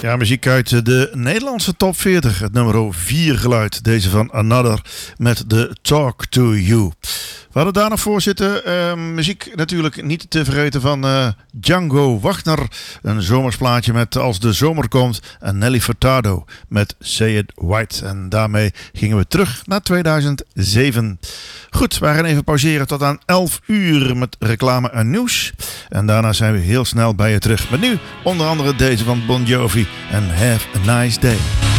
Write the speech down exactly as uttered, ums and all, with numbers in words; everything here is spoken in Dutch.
Ja, muziek uit de Nederlandse top veertig. Het nummer vier geluid. Deze van Another met de Talk to You. We hadden daar nog voor zitten. Uh, muziek natuurlijk niet te vergeten van uh, Django Wagner. Een zomersplaatje met Als de Zomer Komt. En Nelly Furtado met Say It White. En daarmee gingen we terug naar tweeduizend zeven. Goed, we gaan even pauzeren tot aan elf uur met reclame en nieuws. En daarna zijn we heel snel bij je terug. Met nu onder andere deze van Bon Jovi en Have a Nice Day.